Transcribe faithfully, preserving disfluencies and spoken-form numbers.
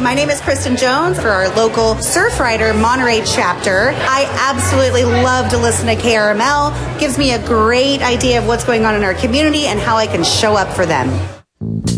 My name is Kristen Jones for our local Surfrider Monterey chapter. I absolutely love to listen to K R M L. Gives me a great idea of what's going on in our community and how I can show up for them.